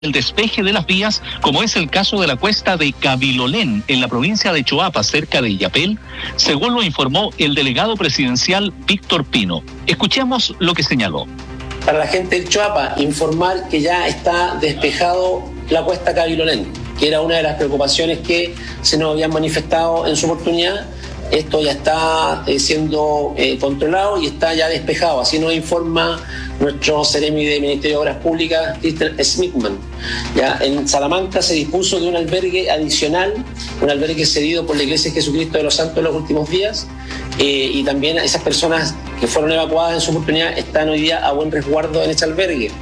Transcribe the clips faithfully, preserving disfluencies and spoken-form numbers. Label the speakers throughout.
Speaker 1: el despeje de las vías, como es el caso de la cuesta de Cabilolén, en la provincia de Choapa, cerca de Illapel, según lo informó el delegado presidencial Víctor Pino. Escuchemos lo que señaló.
Speaker 2: Para la gente del Choapa, informar que ya está despejado la cuesta Cabilolén, que era una de las preocupaciones que se nos habían manifestado en su oportunidad. Esto ya está eh, siendo eh, controlado y está ya despejado. Así nos informa nuestro Seremi de Ministerio de Obras Públicas, Christian Smithman. Ya en Salamanca se dispuso de un albergue adicional, un albergue cedido por la Iglesia de Jesucristo de los Santos en los últimos días, eh, y también esas personas que fueron evacuadas en su oportunidad están hoy día a buen resguardo en ese albergue.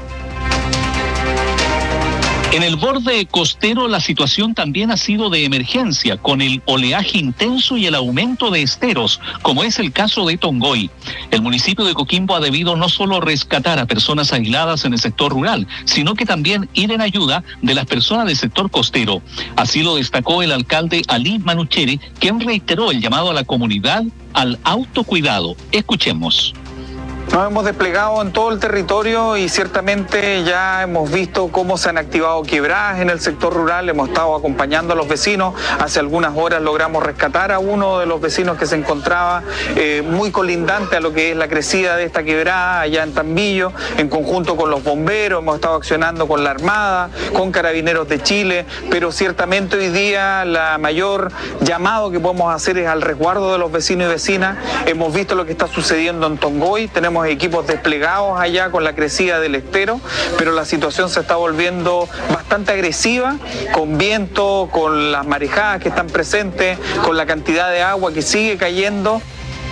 Speaker 1: En el borde costero la situación también ha sido de emergencia, con el oleaje intenso y el aumento de esteros, como es el caso de Tongoy. El municipio de Coquimbo ha debido no solo rescatar a personas aisladas en el sector rural, sino que también ir en ayuda de las personas del sector costero. Así lo destacó el alcalde Ali Manucheri, quien reiteró el llamado a la comunidad al autocuidado. Escuchemos.
Speaker 3: Nos hemos desplegado en todo el territorio y ciertamente ya hemos visto cómo se han activado quebradas en el sector rural. Hemos estado acompañando a los vecinos. Hace algunas horas logramos rescatar a uno de los vecinos que se encontraba eh, muy colindante a lo que es la crecida de esta quebrada allá en Tambillo, en conjunto con los bomberos. Hemos estado accionando con la Armada, con Carabineros de Chile, pero ciertamente hoy día la mayor llamado que podemos hacer es al resguardo de los vecinos y vecinas. Hemos visto lo que está sucediendo en Tongoy. Tenemos equipos desplegados allá con la crecida del estero, pero la situación se está volviendo bastante agresiva, con viento, con las marejadas que están presentes, con la cantidad de agua que sigue cayendo.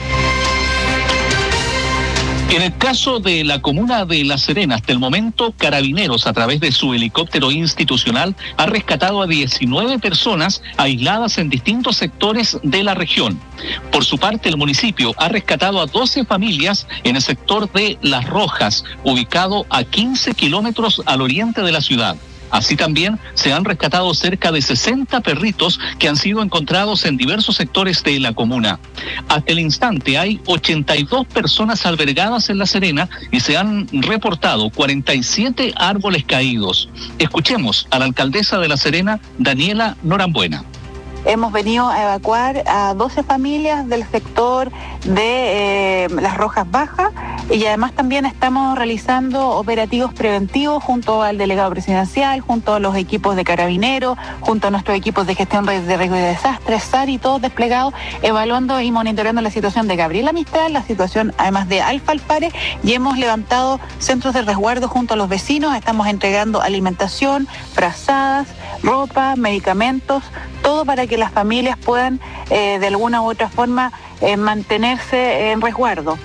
Speaker 1: En el caso de la comuna de La Serena, hasta el momento, Carabineros, a través de su helicóptero institucional, ha rescatado a diecinueve personas aisladas en distintos sectores de la región. Por su parte, el municipio ha rescatado a doce familias en el sector de Las Rojas, ubicado a quince kilómetros al oriente de la ciudad. Así también se han rescatado cerca de sesenta perritos que han sido encontrados en diversos sectores de la comuna. Hasta el instante hay ochenta y dos personas albergadas en La Serena y se han reportado cuarenta y siete árboles caídos. Escuchemos a la alcaldesa de La Serena, Daniela Norambuena.
Speaker 4: Hemos venido a evacuar a doce familias del sector de eh, Las Rojas Bajas y además también estamos realizando operativos preventivos junto al delegado presidencial, junto a los equipos de Carabineros, junto a nuestros equipos de gestión de riesgo y desastres, S A R y todos desplegados, evaluando y monitoreando la situación de Gabriela Mistral, la situación además de Alfa Alpare, y hemos levantado centros de resguardo junto a los vecinos. Estamos entregando alimentación, frazadas, ropa, medicamentos, todo para que las familias puedan eh, de alguna u otra forma eh, mantenerse en resguardo.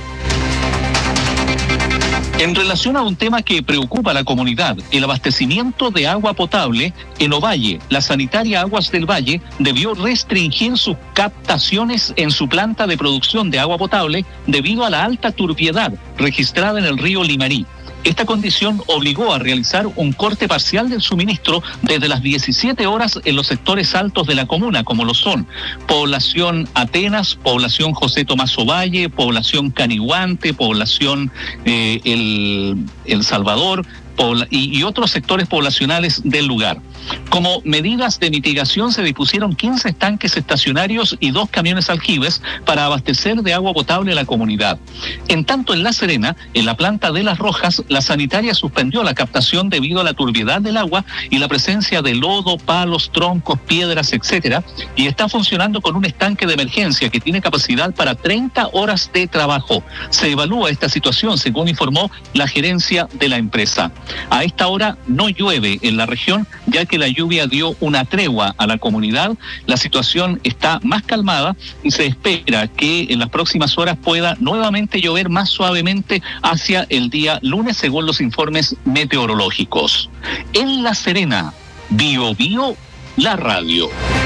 Speaker 1: En relación a un tema que preocupa a la comunidad, el abastecimiento de agua potable, en Ovalle, la sanitaria Aguas del Valle debió restringir sus captaciones en su planta de producción de agua potable debido a la alta turbiedad registrada en el río Limarí. Esta condición obligó a realizar un corte parcial del suministro desde las diecisiete horas en los sectores altos de la comuna, como lo son población Atenas, población José Tomás Ovalle, población Caniguante, población eh, el, el Salvador y, y otros sectores poblacionales del lugar. Como medidas de mitigación se dispusieron quince estanques estacionarios y dos camiones aljibes para abastecer de agua potable a la comunidad. En tanto, en La Serena, en la planta de Las Rojas, la sanitaria suspendió la captación debido a la turbiedad del agua y la presencia de lodo, palos, troncos, piedras, etcétera, y está funcionando con un estanque de emergencia que tiene capacidad para treinta horas de trabajo. Se evalúa esta situación, según informó la gerencia de la empresa. A esta hora no llueve en la región, ya que la lluvia dio una tregua a la comunidad. La situación está más calmada y se espera que en las próximas horas pueda nuevamente llover más suavemente hacia el día lunes, según los informes meteorológicos. En La Serena, Bio Bio, la radio.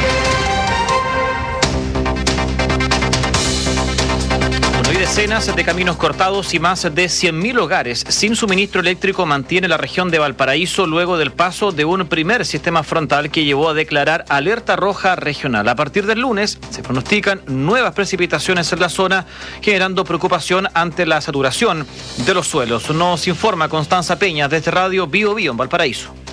Speaker 5: Hay decenas de caminos cortados y más de cien mil hogares sin suministro eléctrico mantiene la región de Valparaíso luego del paso de un primer sistema frontal que llevó a declarar alerta roja regional. A partir del lunes se pronostican nuevas precipitaciones en la zona, generando preocupación ante la saturación de los suelos. Nos informa Constanza Peña desde Radio Bio Bio en Valparaíso.